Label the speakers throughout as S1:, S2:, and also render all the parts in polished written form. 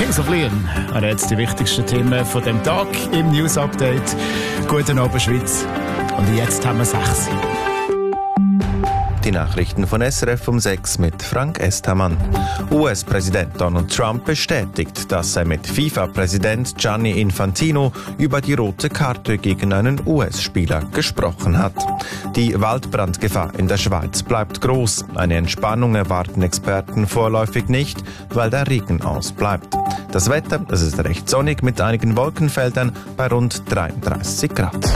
S1: Kings of Leon. Und jetzt die wichtigsten Themen von dem Tag im News Update. Guten Abend, Schweiz. Und jetzt haben wir 6.
S2: Die Nachrichten von SRF um 6 mit Frank Estamann. US-Präsident Donald Trump bestätigt, dass er mit FIFA-Präsident Gianni Infantino über die rote Karte gegen einen US-Spieler gesprochen hat. Die Waldbrandgefahr in der Schweiz bleibt groß. Eine Entspannung erwarten Experten vorläufig nicht, weil der Regen ausbleibt. Das Wetter, es ist recht sonnig mit einigen Wolkenfeldern bei rund 33 Grad.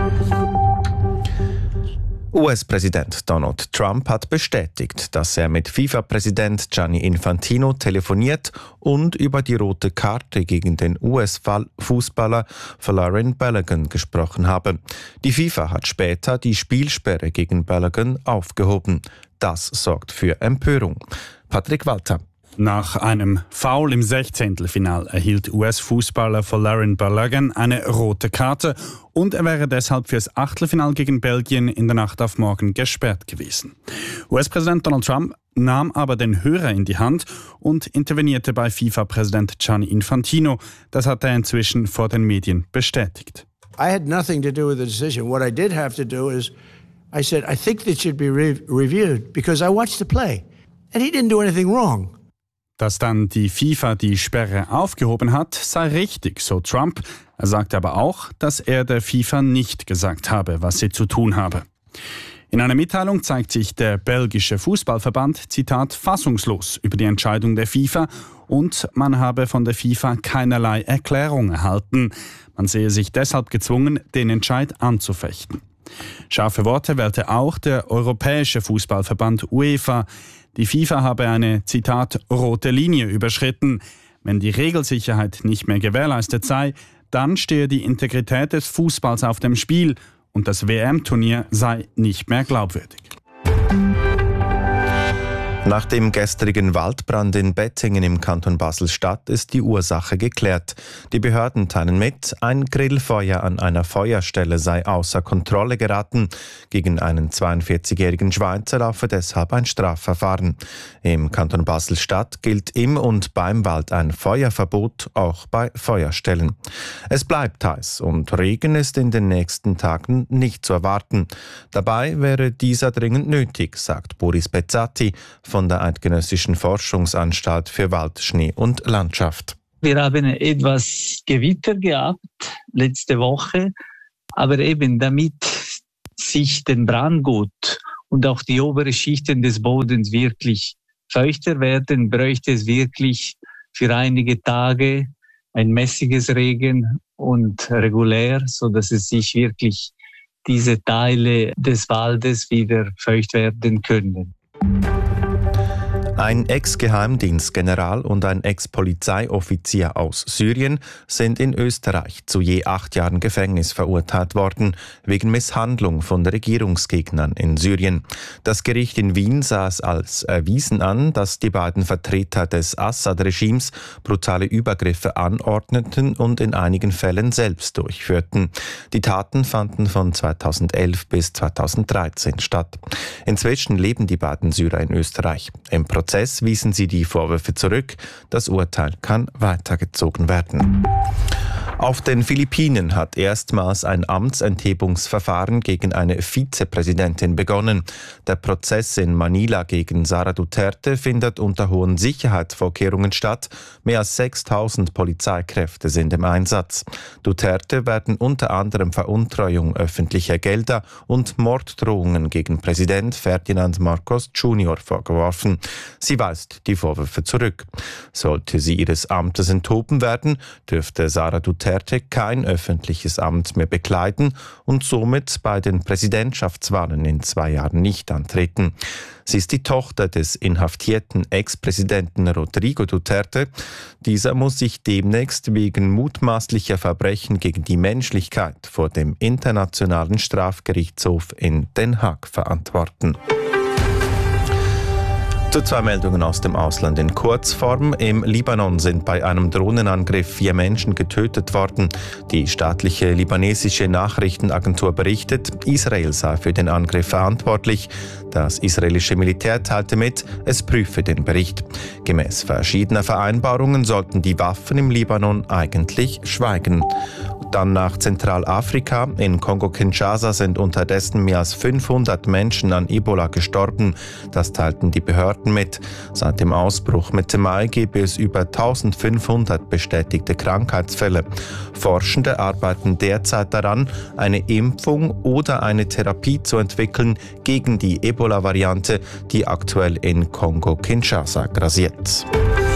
S2: US-Präsident Donald Trump hat bestätigt, dass er mit FIFA-Präsident Gianni Infantino telefoniert und über die rote Karte gegen den US-Fußballer Folarin Balogun gesprochen habe. Die FIFA hat später die Spielsperre gegen Balogun aufgehoben. Das sorgt für Empörung. Patrick Walter.
S3: Nach einem Foul im 16. erhielt US-Fußballer Folarin Balogun eine rote Karte und er wäre deshalb fürs Achtelfinale gegen Belgien in der Nacht auf morgen gesperrt gewesen. US-Präsident Donald Trump nahm aber den Hörer in die Hand und intervenierte bei FIFA-Präsident Gianni Infantino. Das hat er inzwischen vor den Medien bestätigt.
S4: I had nothing to do with the decision. What I did have to do is I said, I think that should be reviewed because I watched the play and he didn't do anything wrong.
S3: Dass dann die FIFA die Sperre aufgehoben hat, sei richtig, so Trump. Er sagte aber auch, dass er der FIFA nicht gesagt habe, was sie zu tun habe. In einer Mitteilung zeigt sich der belgische Fußballverband, Zitat, fassungslos über die Entscheidung der FIFA und man habe von der FIFA keinerlei Erklärung erhalten. Man sehe sich deshalb gezwungen, den Entscheid anzufechten. Scharfe Worte wählte auch der Europäische Fußballverband UEFA. Die FIFA habe eine, Zitat, rote Linie überschritten. Wenn die Regelsicherheit nicht mehr gewährleistet sei, dann stehe die Integrität des Fußballs auf dem Spiel und das WM-Turnier sei nicht mehr glaubwürdig.
S2: Nach dem gestrigen Waldbrand in Bettingen im Kanton Basel-Stadt ist die Ursache geklärt. Die Behörden teilen mit, ein Grillfeuer an einer Feuerstelle sei außer Kontrolle geraten. Gegen einen 42-jährigen Schweizer laufe deshalb ein Strafverfahren. Im Kanton Basel-Stadt gilt im und beim Wald ein Feuerverbot, auch bei Feuerstellen. Es bleibt heiß und Regen ist in den nächsten Tagen nicht zu erwarten. Dabei wäre dieser dringend nötig, sagt Boris Bezzati von der Eidgenössischen Forschungsanstalt für Wald, Schnee und Landschaft.
S5: Wir haben etwas Gewitter gehabt letzte Woche, aber eben damit sich den Brandgut und auch die oberen Schichten des Bodens wirklich feuchter werden, bräuchte es wirklich für einige Tage ein mäßiges Regen und regulär, so dass es sich wirklich diese Teile des Waldes wieder feucht werden können.
S2: Ein Ex-Geheimdienstgeneral und ein Ex-Polizeioffizier aus Syrien sind in Österreich zu je 8 Jahren Gefängnis verurteilt worden, wegen Misshandlung von Regierungsgegnern in Syrien. Das Gericht in Wien sah es als erwiesen an, dass die beiden Vertreter des Assad-Regimes brutale Übergriffe anordneten und in einigen Fällen selbst durchführten. Die Taten fanden von 2011 bis 2013 statt. Inzwischen leben die beiden Syrer in Österreich. Im Prozess wiesen sie die Vorwürfe zurück. Das Urteil kann weitergezogen werden. Auf den Philippinen hat erstmals ein Amtsenthebungsverfahren gegen eine Vizepräsidentin begonnen. Der Prozess in Manila gegen Sara Duterte findet unter hohen Sicherheitsvorkehrungen statt. Mehr als 6.000 Polizeikräfte sind im Einsatz. Duterte werden unter anderem Veruntreuung öffentlicher Gelder und Morddrohungen gegen Präsident Ferdinand Marcos Jr. vorgeworfen. Sie weist die Vorwürfe zurück. Sollte sie ihres Amtes enthoben werden, dürfte Sara Duterte kein öffentliches Amt mehr bekleiden und somit bei den Präsidentschaftswahlen in 2 Jahren nicht antreten. Sie ist die Tochter des inhaftierten Ex-Präsidenten Rodrigo Duterte. Dieser muss sich demnächst wegen mutmaßlicher Verbrechen gegen die Menschlichkeit vor dem Internationalen Strafgerichtshof in Den Haag verantworten. Zu 2 Meldungen aus dem Ausland in Kurzform. Im Libanon sind bei einem Drohnenangriff 4 Menschen getötet worden. Die staatliche libanesische Nachrichtenagentur berichtet, Israel sei für den Angriff verantwortlich. Das israelische Militär teilte mit, es prüfe den Bericht. Gemäß verschiedener Vereinbarungen sollten die Waffen im Libanon eigentlich schweigen. Dann nach Zentralafrika. In Kongo-Kinshasa sind unterdessen mehr als 500 Menschen an Ebola gestorben. Das teilten die Behörden mit. Seit dem Ausbruch Mitte Mai gebe es über 1500 bestätigte Krankheitsfälle. Forschende arbeiten derzeit daran, eine Impfung oder eine Therapie zu entwickeln gegen die Ebola-Variante, die aktuell in Kongo-Kinshasa grassiert.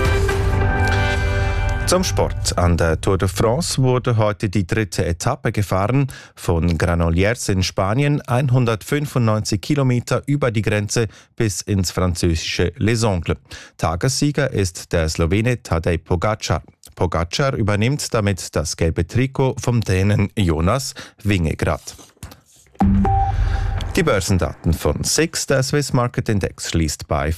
S2: Zum Sport. An der Tour de France wurde heute die 3. Etappe gefahren. Von Granollers in Spanien 195 Kilometer über die Grenze bis ins französische Les Angles. Tagessieger ist der Slowene Tadej Pogačar. Pogačar übernimmt damit das gelbe Trikot vom Dänen Jonas Vingegaard. Die Börsendaten von SIX, der Swiss Market Index, schließt bei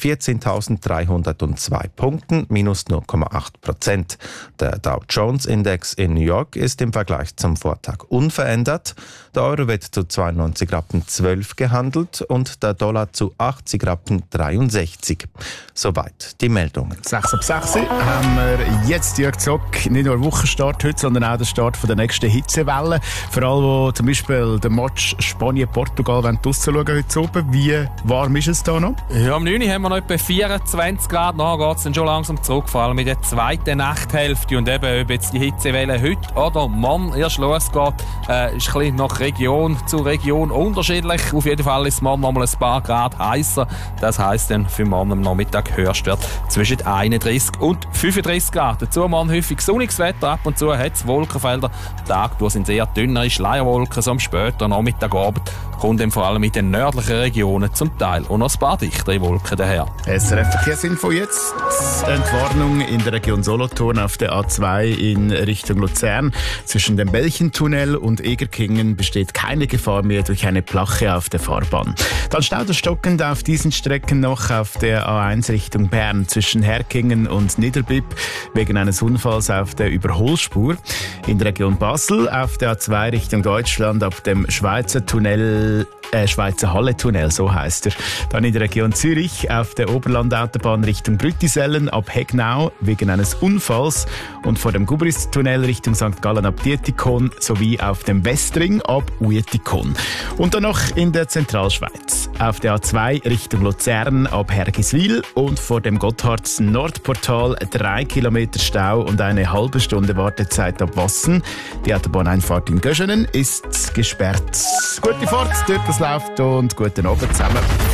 S2: 14.302 Punkten, minus 0,8%. Der Dow Jones Index in New York ist im Vergleich zum Vortag unverändert. Der Euro wird zu 92,12 Rappen gehandelt und der Dollar zu 80,63 Rappen. Soweit die Meldungen.
S1: 6 ab 6 haben wir jetzt, Jörg Zock, nicht nur Wochenstart heute, sondern auch den Start von der nächsten Hitzewelle. Für alle, die zum Beispiel den Match Spanien-Portugal rausschauen heute oben. Wie warm ist es da noch?
S6: Ja, am 9 haben wir noch etwa 24 Grad. Nachher geht es dann schon langsam zurück, vor allem in der zweiten Nachthälfte. Und eben, ob jetzt die Hitzewelle heute oder morgen erst losgeht, ist ein bisschen nach Region zu Region unterschiedlich. Auf jeden Fall ist es morgen noch mal ein paar Grad heißer. Das heisst dann für morgen am Nachmittag Höchstwert zwischen 31 und 35 Grad. Dazu morgen häufig sonniges Wetter. Ab und zu hat es Wolkenfelder. Tag sind sehr dünnere Schleierwolken. So am späten Nachmittagabend kommt dann vor allem in den nördlichen Regionen zum Teil und noch ein paar dichtere Wolken daher.
S1: SRF Verkehrsinfo jetzt. Entwarnung in der Region Solothurn auf der A2 in Richtung Luzern. Zwischen dem Belchentunnel und Egerkingen besteht keine Gefahr mehr durch eine Plache auf der Fahrbahn. Dann staut es stockend auf diesen Strecken noch auf der A1 Richtung Bern zwischen Herkingen und Niederbipp wegen eines Unfalls auf der Überholspur. In der Region Basel auf der A2 Richtung Deutschland ab dem Schweizer Halle-Tunnel, so heisst er. Dann in der Region Zürich auf der Oberlandautobahn Richtung Brüttisellen ab Hegnau wegen eines Unfalls und vor dem Gubris-Tunnel Richtung St. Gallen ab Dietikon sowie auf dem Westring ab Uetikon. Und dann noch in der Zentralschweiz auf der A2 Richtung Luzern ab Hergiswil und vor dem Gotthardsen-Nordportal 3 Kilometer Stau und eine halbe Stunde Wartezeit ab Wassen. Die Autobahneinfahrt in Göschenen ist gesperrt. Gute Fahrt, dort das läuft und guten Abend zusammen.